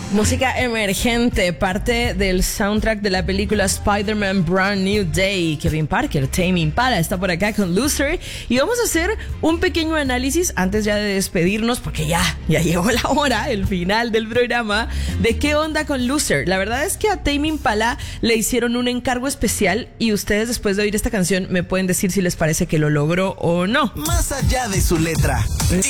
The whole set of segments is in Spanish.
Música emergente, parte del soundtrack de la película Spider-Man Brand New Day. Kevin Parker, Tame Impala, está por acá con Loser. Y vamos a hacer un pequeño análisis antes ya de despedirnos, porque ya llegó la hora, el final del programa, de qué onda con Loser. La verdad es que a Tame Impala le hicieron un encargo especial y ustedes después de oír esta canción me pueden decir si les parece que lo logró o no. Más allá de su letra,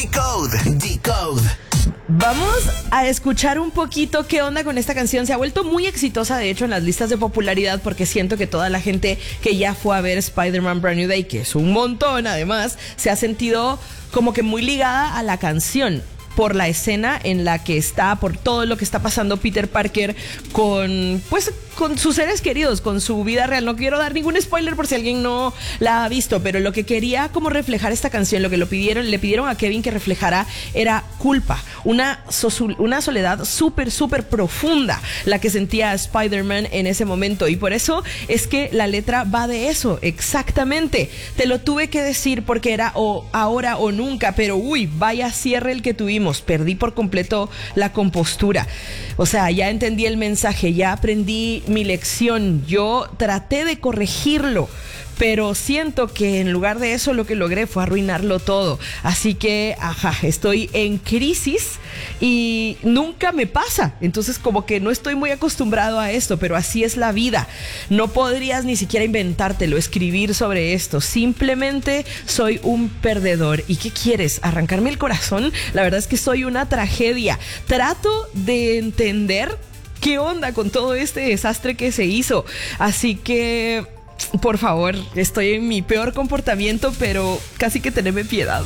Decode. Vamos a escuchar un poquito qué onda con esta canción. Se ha vuelto muy exitosa, de hecho, en las listas de popularidad, porque siento que toda la gente que ya fue a ver Spider-Man Brand New Day, que es un montón además, se ha sentido como que muy ligada a la canción, por la escena en la que está, por todo lo que está pasando Peter Parker con sus seres queridos, con su vida real. No quiero dar ningún spoiler por si alguien no la ha visto, pero lo que quería como reflejar esta canción, lo que le pidieron a Kevin que reflejara era culpa, una soledad súper profunda, la que sentía Spider-Man en ese momento, y por eso es que la letra va de eso, exactamente. Te lo tuve que decir porque era o ahora o nunca, pero vaya cierre el que tuvimos. Perdí por completo la compostura. O sea, ya entendí el mensaje, ya aprendí mi lección, yo traté de corregirlo, pero siento que en lugar de eso lo que logré fue arruinarlo todo. Así que, estoy en crisis y nunca me pasa. Entonces como que no estoy muy acostumbrado a esto, pero así es la vida. No podrías ni siquiera inventártelo, escribir sobre esto. Simplemente soy un perdedor. ¿Y qué quieres? ¿Arrancarme el corazón? La verdad es que soy una tragedia. Trato de entender qué onda con todo este desastre que se hizo. Así que, por favor, estoy en mi peor comportamiento, pero casi que tenedme piedad.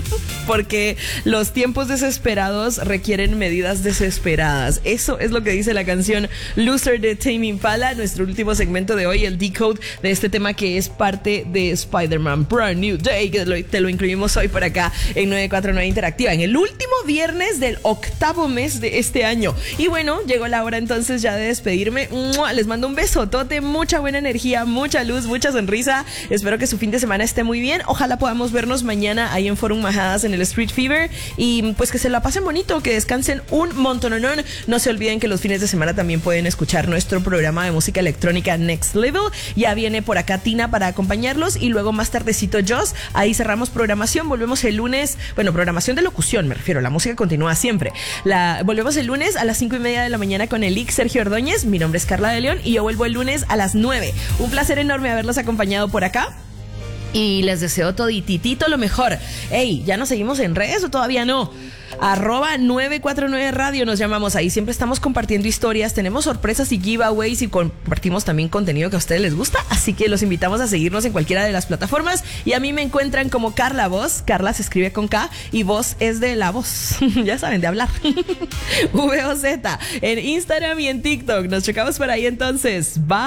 Porque los tiempos desesperados requieren medidas desesperadas. Eso es lo que dice la canción Loser de Tame Impala, nuestro último segmento de hoy, el decode de este tema que es parte de Spider-Man Brand New Day, que te lo incluimos hoy por acá en 949 Interactiva, en el último viernes del 8º mes de este año. Y bueno, llegó la hora entonces ya de despedirme. Les mando un besotote, mucha buena energía, mucha luz, mucha sonrisa. Espero que su fin de semana esté muy bien. Ojalá podamos vernos mañana ahí en Forum Majadas en el Street Fever, y pues que se la pasen bonito, que descansen un montón. No se olviden que los fines de semana también pueden escuchar nuestro programa de música electrónica Next Level. Ya viene por acá Tina para acompañarlos, y luego más tardecito Joss. Ahí cerramos programación, volvemos el lunes, programación de locución me refiero, la música continúa siempre. Volvemos el lunes a las 5:30 de la mañana con el Sergio Ordóñez. Mi nombre es Carla de León y yo vuelvo el lunes a las 9. Un placer enorme haberlos acompañado por acá. Y les deseo todititito lo mejor. ¿Ya nos seguimos en redes o todavía no? @949 Radio nos llamamos. Ahí siempre estamos compartiendo historias, tenemos sorpresas y giveaways, y compartimos también contenido que a ustedes les gusta. Así que los invitamos a seguirnos en cualquiera de las plataformas. Y a mí me encuentran como Carla Voz. Carla se escribe con K y voz es de la voz. Ya saben, de hablar. VOZ en Instagram y en TikTok. Nos checamos por ahí entonces. Bye.